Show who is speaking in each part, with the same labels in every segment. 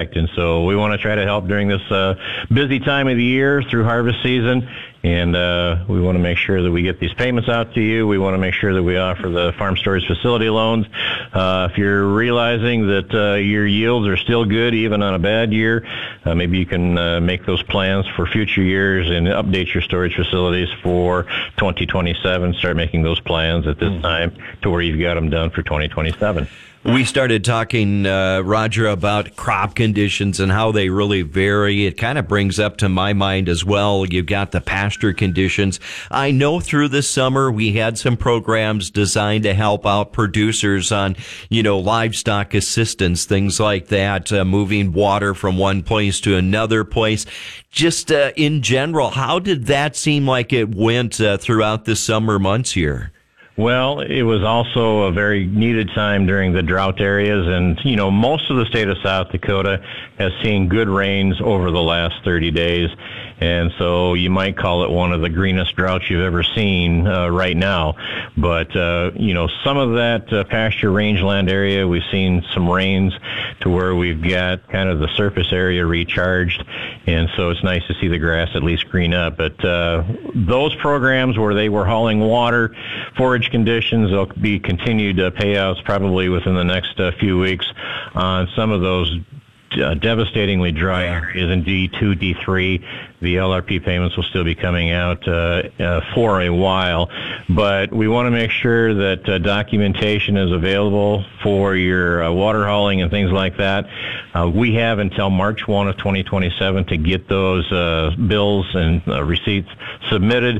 Speaker 1: expect. And so we want to try to help during this busy time of the year through harvest season. And we want to make sure that we get these payments out to you. We want to make sure that we offer the farm storage facility loans. If you're realizing that your yields are still good even on a bad year, maybe you can make those plans for future years and update your storage facilities for 2027. Start making those plans at this time to where you've got them done for 2027.
Speaker 2: We started talking, Roger, about crop conditions and how they really vary. It kind of brings up to my mind as well, you've got the pasture conditions. I know through the summer we had some programs designed to help out producers on, livestock assistance, things like that, moving water from one place to another place. Just in general, how did that seem like it went throughout the summer months here?
Speaker 1: Well, it was also a very needed time during the drought areas, and, most of the state of South Dakota has seen good rains over the last 30 days, and so you might call it one of the greenest droughts you've ever seen right now. But, some of that pasture rangeland area, we've seen some rains to where we've got kind of the surface area recharged, and so it's nice to see the grass at least green up. But those programs where they were hauling water, forage conditions, there'll be continued payouts probably within the next few weeks on some of those devastatingly dry areas in D2, D3. The LRP payments will still be coming out for a while, but we want to make sure that documentation is available for your water hauling and things like that. We have until March 1 of 2027 to get those bills and receipts submitted.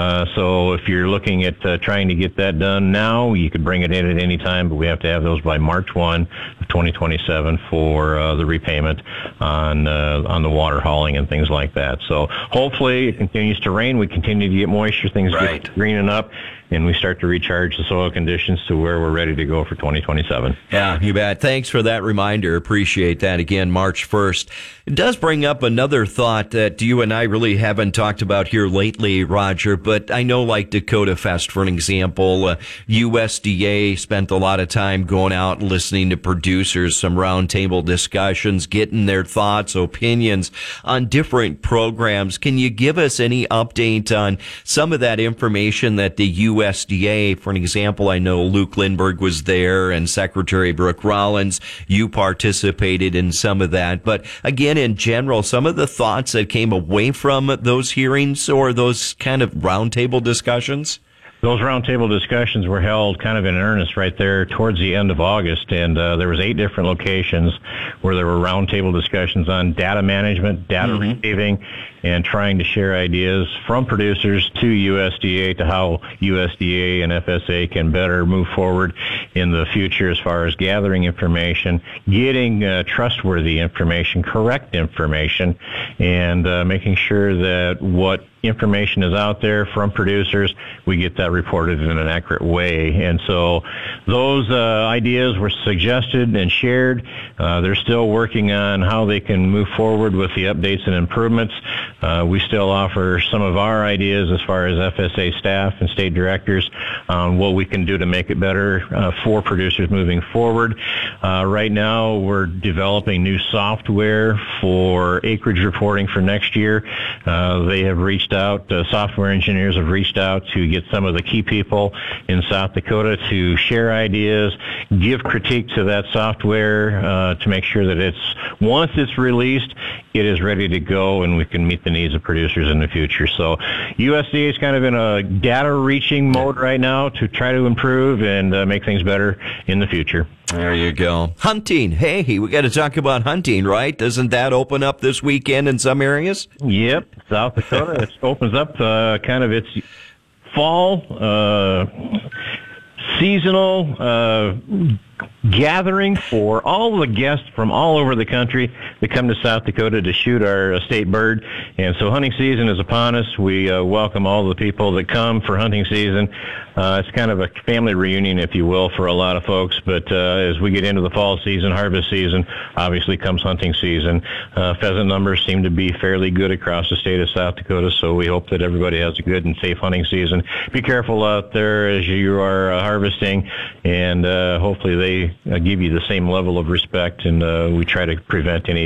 Speaker 1: So if you're looking at trying to get that done now, you could bring it in at any time, but we have to have those by March 1 of 2027 for the repayment on the water hauling and things like that. So hopefully it continues to rain. We continue to get moisture. Things get greening up, and we start to recharge the soil conditions to where we're ready to go for 2027.
Speaker 2: Yeah, you bet. Thanks for that reminder. Appreciate that. Again, March 1st. It does bring up another thought that you and I really haven't talked about here lately, Roger, but I know like Dakota Fest, for an example, USDA spent a lot of time going out and listening to producers, some roundtable discussions, getting their thoughts, opinions on different programs. Can you give us any update on some of that information that the USDA, for an example, I know Luke Lindbergh was there and Secretary Brooke Rollins, you participated in some of that. But again, in general, some of the thoughts that came away from those hearings or those kind of roundtable discussions?
Speaker 1: Those roundtable discussions were held kind of in earnest right there towards the end of August, and there was 8 different locations where there were roundtable discussions on data management, data receiving, and trying to share ideas from producers to USDA to how USDA and FSA can better move forward in the future as far as gathering information, getting trustworthy information, correct information, and making sure that what information is out there from producers, we get that reported in an accurate way. And so those ideas were suggested and shared. They're still working on how they can move forward with the updates and improvements. We still offer some of our ideas as far as FSA staff and state directors on what we can do to make it better for producers moving forward. Right now, we're developing new software for acreage reporting for next year. They have reached out, software engineers have reached out to get some of the key people in South Dakota to share ideas, give critique to that software to make sure that once it's released, it is ready to go and we can meet the needs of producers in the future. So USDA is kind of in a data reaching mode right now to try to improve and make things better in the future.
Speaker 2: There you go. Hunting. Hey, we got to talk about hunting, right? Doesn't that open up this weekend in some areas?
Speaker 1: Yep. South Dakota, it opens up kind of its fall seasonal gathering for all the guests from all over the country that come to South Dakota to shoot our state bird. And so hunting season is upon us. We welcome all the people that come for hunting season. It's kind of a family reunion, if you will, for a lot of folks. But as we get into the fall season, harvest season, obviously comes hunting season. Pheasant numbers seem to be fairly good across the state of South Dakota, so we hope that everybody has a good and safe hunting season. Be careful out there as you are harvesting, and hopefully they give you the same level of respect, and we try to prevent any